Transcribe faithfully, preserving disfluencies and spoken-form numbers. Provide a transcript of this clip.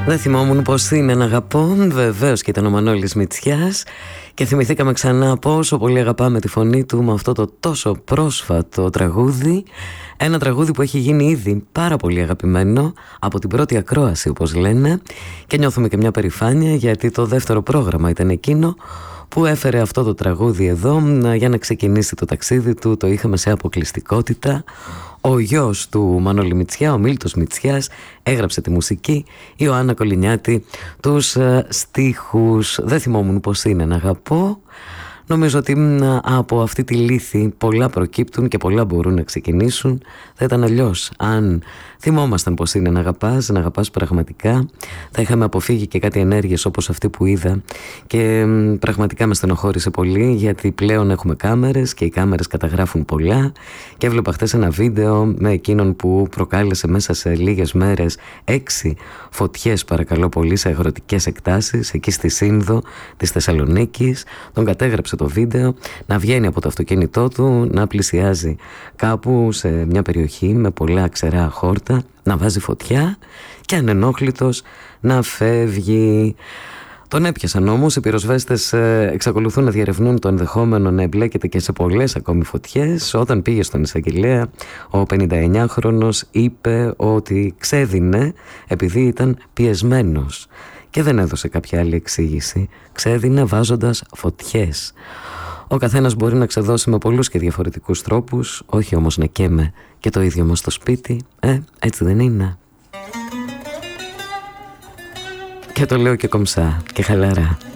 Δεν θυμόμουν πως είναι να αγαπώ. Βεβαίως και ήταν ο Μανώλης Μητσιάς. Και θυμηθήκαμε ξανά πόσο πολύ αγαπάμε τη φωνή του με αυτό το τόσο πρόσφατο τραγούδι. Ένα τραγούδι που έχει γίνει ήδη πάρα πολύ αγαπημένο από την πρώτη ακρόαση, όπως λένε. Και νιώθουμε και μια περηφάνεια, γιατί το δεύτερο πρόγραμμα ήταν εκείνο που έφερε αυτό το τραγούδι εδώ για να ξεκινήσει το ταξίδι του. Το είχαμε σε αποκλειστικότητα. Ο γιος του Μανώλη Μητσιά, ο Μίλτος Μητσιάς, έγραψε τη μουσική, η Ιωάννα Κολυνιάτη τους uh, στίχους. Δεν θυμόμουν πως είναι να αγαπώ. Νομίζω ότι uh, από αυτή τη λύθη πολλά προκύπτουν και πολλά μπορούν να ξεκινήσουν. Θα ήταν αλλιώς αν θυμόμασταν πως είναι να αγαπάς, να αγαπάς πραγματικά. Θα είχαμε αποφύγει και κάτι ενέργειες όπως αυτή που είδα. Και um, πραγματικά με στενοχώρησε πολύ, γιατί πλέον έχουμε κάμερες και οι κάμερες καταγράφουν πολλά. Και έβλεπα χτες ένα βίντεο με εκείνον που προκάλεσε μέσα σε λίγες μέρες έξι φωτιές, παρακαλώ πολύ, σε αγροτικές εκτάσεις εκεί στη Σύνδο της Θεσσαλονίκης. Τον κατέγραψε το βίντεο να βγαίνει από το αυτοκίνητό του, να πλησιάζει κάπου σε μια περιοχή με πολλά ξερά χόρτα, να βάζει φωτιά και ανενόχλητος να φεύγει. Τον έπιασαν όμως, οι πυροσβέστες εξακολουθούν να διερευνούν το ενδεχόμενο να εμπλέκεται και σε πολλές ακόμη φωτιές. Όταν πήγε στον εισαγγελέα, ο πενηνταεννιάχρονος είπε ότι ξέδινε επειδή ήταν πιεσμένος και δεν έδωσε κάποια άλλη εξήγηση. Ξέδινε βάζοντας φωτιές. Ο καθένας μπορεί να ξεδώσει με πολλούς και διαφορετικούς τρόπους, όχι όμως να καίμε και το ίδιο μας στο σπίτι. Ε, έτσι δεν είναι? Και το λέω και κομψά και χαλαρά.